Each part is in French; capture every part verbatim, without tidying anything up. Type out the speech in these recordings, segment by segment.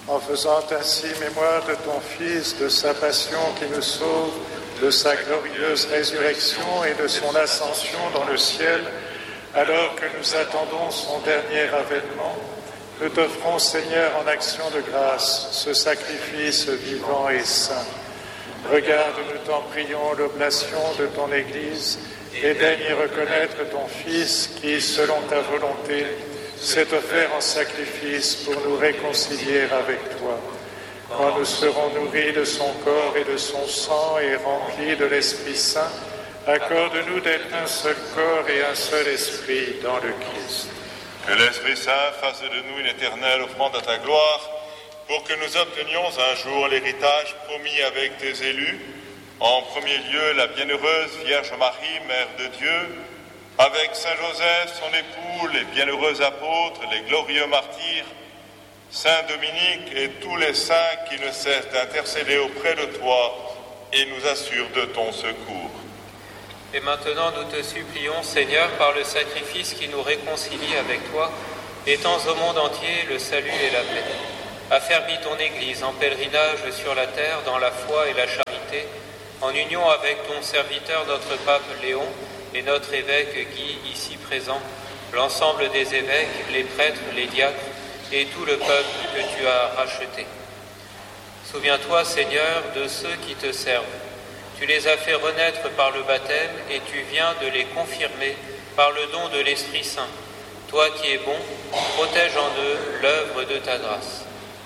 en faisant ainsi mémoire de ton Fils, de sa passion qui nous sauve, de sa glorieuse résurrection et de son ascension dans le ciel, alors que nous attendons son dernier avènement, nous t'offrons, Seigneur, en action de grâce, ce sacrifice vivant et saint. Regarde, nous t'en prions, l'oblation de ton Église, et daigne y reconnaître ton Fils qui, selon ta volonté, s'est offert en sacrifice pour nous réconcilier avec toi. Quand nous serons nourris de son corps et de son sang et remplis de l'Esprit Saint, accorde-nous d'être un seul corps et un seul esprit dans le Christ. Que l'Esprit Saint fasse de nous une éternelle offrande à ta gloire, pour que nous obtenions un jour l'héritage promis avec tes élus, en premier lieu la bienheureuse Vierge Marie, Mère de Dieu, avec Saint Joseph, son époux, les bienheureux apôtres, les glorieux martyrs, Saint Dominique et tous les saints qui ne cessent d'intercéder auprès de toi et nous assurent de ton secours. Et maintenant nous te supplions, Seigneur, par le sacrifice qui nous réconcilie avec toi, étends au monde entier le salut et la paix. Affermis ton Église en pèlerinage sur la terre dans la foi et la charité, en union avec ton serviteur notre pape Léon et notre évêque Guy ici présent, l'ensemble des évêques, les prêtres, les diacres et tout le peuple que tu as racheté. Souviens-toi, Seigneur, de ceux qui te servent. Tu les as fait renaître par le baptême et tu viens de les confirmer par le don de l'Esprit Saint. Toi qui es bon, protège en eux l'œuvre de ta grâce.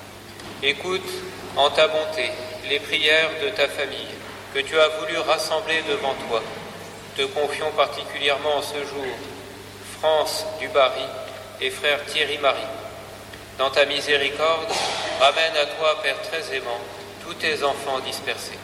Écoute en ta bonté les prières de ta famille que tu as voulu rassembler devant toi. Te confions particulièrement en ce jour France du Barry et frère Thierry Marie. Dans ta miséricorde, ramène à toi, Père très aimant, tous tes enfants dispersés.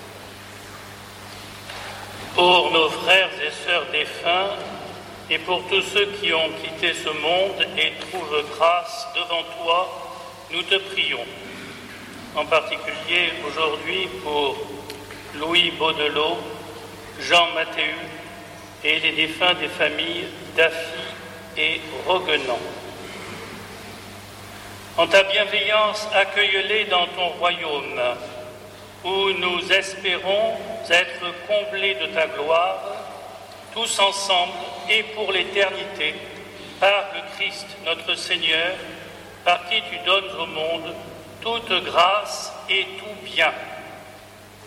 Pour nos frères et sœurs défunts et pour tous ceux qui ont quitté ce monde et trouvent grâce devant toi, nous te prions. En particulier aujourd'hui pour Louis Baudelot, Jean Mathéu et les défunts des familles Daffy et Roguenant. En ta bienveillance, accueille-les dans ton royaume, où nous espérons être comblés de ta gloire, tous ensemble et pour l'éternité, par le Christ notre Seigneur, par qui tu donnes au monde toute grâce et tout bien.